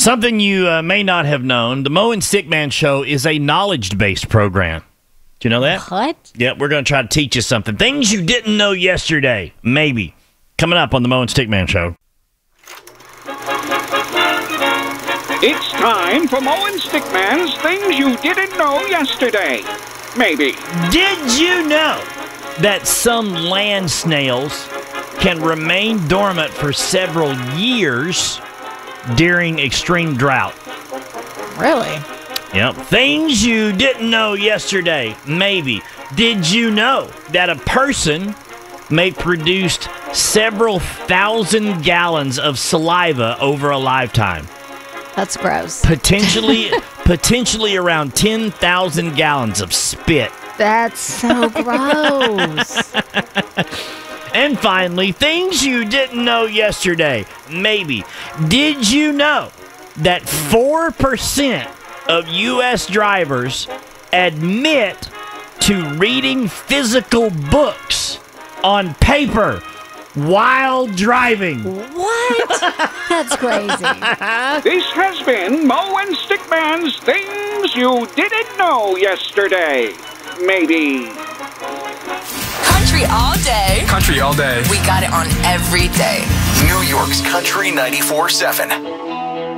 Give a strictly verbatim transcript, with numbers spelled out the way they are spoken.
Something you uh, may not have known, the Mo and Stickman Show is a knowledge-based program. Do you know that? What? Yep, we're going to try to teach you something. Things you didn't know yesterday, maybe. Coming up on the Mo and Stickman Show. It's time for Mo and Stickman's Things You Didn't Know Yesterday. Maybe. Did you know that some land snails can remain dormant for several years during extreme drought? Really? Yep. Things you didn't know yesterday. Maybe. Did you know that a person may produce several thousand gallons of saliva over a lifetime? That's gross. Potentially, potentially around ten thousand gallons of spit. That's so gross. And finally, things you didn't know yesterday. Maybe. Did you know that four percent of U S drivers admit to reading physical books on paper while driving? What? That's crazy. This has been Mo and Stickman's Things You Didn't Know Yesterday. Maybe. Country all day. Country all day. We got it on every day. New York's Country ninety-four seven.